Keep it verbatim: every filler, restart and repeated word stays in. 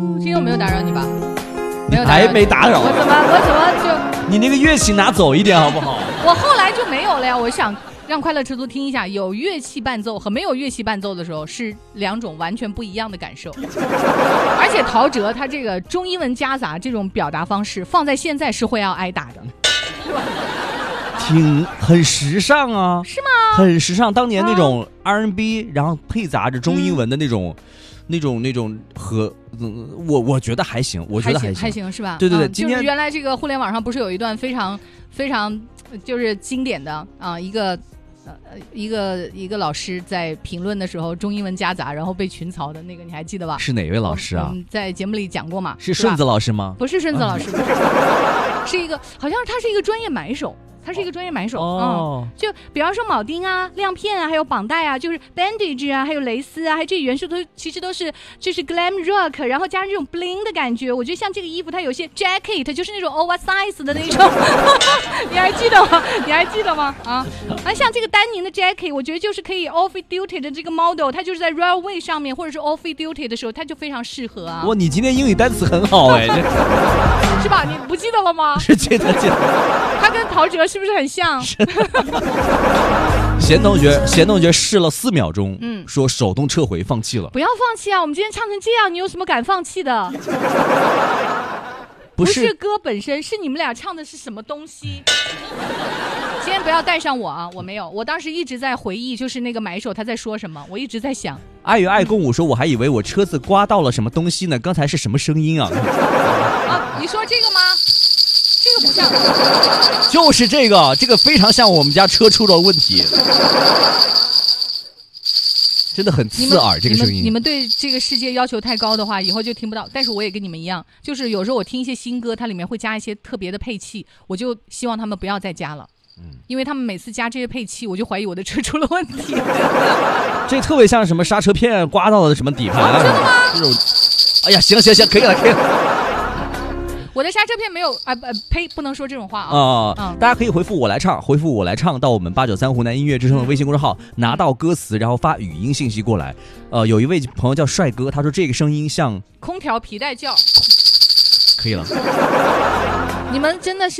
今天我没有打扰你吧？没有打扰还没打扰我怎么我怎么就你那个乐器拿走一点好不好？ 我后来就没有了呀。我想让快乐吃足听一下，有乐器伴奏和没有乐器伴奏的时候是两种完全不一样的感受。而且陶喆他这个中英文夹杂这种表达方式，放在现在是会要挨打的，是吧？ 挺很时尚啊， 是吗？ 很时尚，当年那种 R and B，、啊、然后配杂着中英文的那种、嗯、那种那种和、嗯、我我觉得还行，我觉得还行还行是吧？ 对对对、 嗯、 今天就是原来这个互联网上不是有一段非常非常就是经典的啊一个呃一个一个老师在评论的时候中英文夹杂，然后被群嘲的那个，你还记得吧？ 是哪位老师啊？ 我们在节目里讲过嘛？ 是顺子老师吗？ 不是顺子老师，啊、是一个好像他是一个专业买手。他是一个专业买手， 哦、 嗯，就比方说铆钉啊、亮片啊，还有绑带啊，就是 bandage 啊，还有蕾丝啊，还有这些元素都其实都是就是 glam rock， 然后加上这种 bling 的感觉。我觉得像这个衣服，它有些 jacket 就是那种 oversize 的那种，你还记得吗？你还记得吗？啊，啊，像这个丹宁的 jacket， 我觉得就是可以 off duty 的这个 model， 它就是在 railway 上面或者是 off duty 的时候，它就非常适合啊。 哇，你今天英语单词很好哎， 是吧？你不记得了吗？ 是记得记得。 他跟陶喆是不是很像？ 贤同学，贤同学试了四秒钟， 嗯， 说手动撤回，放弃了。 不要放弃啊！我们今天唱成这样，你有什么敢放弃的？ 不是, 不是歌本身，是你们俩唱的是什么东西？今天不要带上我啊！我没有，我当时一直在回忆，就是那个买手他在说什么，我一直在想。 爱与爱共舞说，我还以为我车子刮到了什么东西呢，刚才是什么声音啊？ 啊，你说这个吗？这个不像， 就是这个，这个非常像我们家车出了问题，真的很刺耳。这个声音， 你们, 你们对这个世界要求太高的话，以后就听不到。但是我也跟你们一样，就是有时候我听一些新歌，它里面会加一些特别的配器，我就希望他们不要再加了。嗯，因为他们每次加这些配器，我就怀疑我的车出了问题。 这特别像什么刹车片刮到了什么底盘、啊哦、真的吗？ 这种，哎呀，行行行，可以了，可以了。 我的刹车片没有啊，呃，呸，不能说这种话啊！ 啊、嗯，大家可以回复我来唱，回复我来唱到我们八九三湖南音乐之声的微信公众号，嗯、拿到歌词，然后发语音信息过来。呃，有一位朋友叫帅哥，他说这个声音像空调皮带叫， 可以了。 你们真的是。